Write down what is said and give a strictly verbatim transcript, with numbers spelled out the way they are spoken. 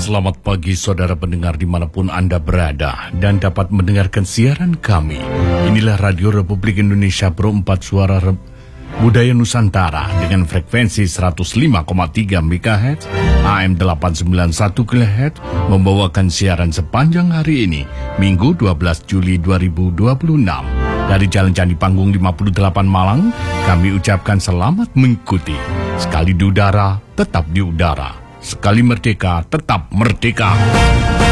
Selamat pagi saudara pendengar dimanapun Anda berada dan dapat mendengarkan siaran kami. Inilah Radio Republik Indonesia Pro empat Suara Re Budaya Nusantara dengan frekuensi seratus lima koma tiga megahertz, A M delapan sembilan satu kilohertz, membawakan siaran sepanjang hari ini, Minggu dua belas Juli dua ribu dua puluh enam. Dari Jalan Candi Panggung lima puluh delapan Malang, kami ucapkan selamat mengikuti. Sekali di udara, tetap di udara. Sekali merdeka, tetap merdeka.